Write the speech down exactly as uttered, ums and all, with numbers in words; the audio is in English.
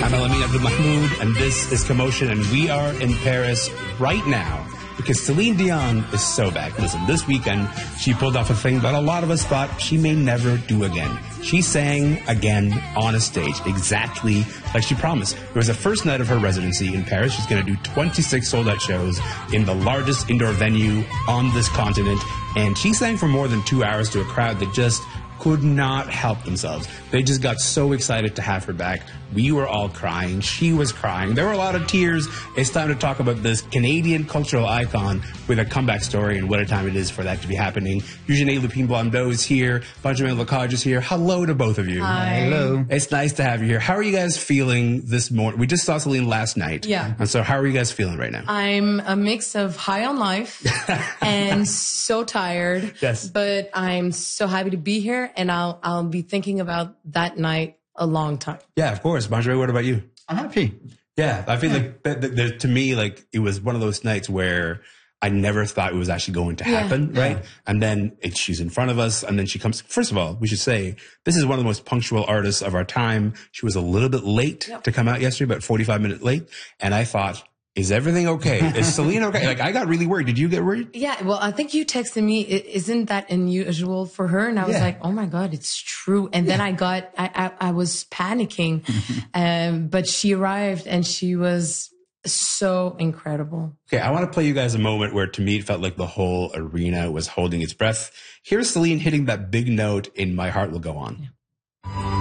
I'm Elamin Abdelmahmoud, and this is Commotion, and we are in Paris right now because Celine Dion is so back. Listen, this weekend, she pulled off a thing that a lot of us thought she may never do again. She sang again on a stage, exactly like she promised. It was the first night of her residency in Paris. She's going to do twenty-six sold-out shows in the largest indoor venue on this continent, and she sang for more than two hours to a crowd that just could not help themselves. They just got so excited to have her back. We were all crying. She was crying. There were a lot of tears. It's time to talk about this Canadian cultural icon with a comeback story and what a time it is for that to be happening. Eugenie Lupine-Blondeau is here. Benjamin Lecage is here. Hello to both of you. Hi. Hello. It's nice to have you here. How are you guys feeling this morning? We just saw Celine last night. Yeah. And so how are you guys feeling right now? I'm a mix of high on life and so tired. Yes. But I'm so happy to be here, and I'll I'll be thinking about that night a long time. Yeah, of course. Benjamin, what about you? I'm happy. Yeah, I feel like that, that, that, to me, like it was one of those nights where I never thought it was actually going to happen, Yeah. right? Yeah. And then it, she's in front of us, and then she comes. First of all, we should say this is one of the most punctual artists of our time. She was a little bit late Yep. to come out yesterday, about forty-five minutes late, and I thought, is everything okay? Is Celine okay? Like I got really worried. Did you get worried? Yeah, well, I think you texted me, "I- isn't that unusual for her?" And I was Yeah. like, oh my God, it's true. And then I got, I, I, I was panicking, um, but she arrived and she was so incredible. Okay, I want to play you guys a moment where to me it felt like the whole arena was holding its breath. Here's Celine hitting that big note in "My Heart Will Go On." Yeah.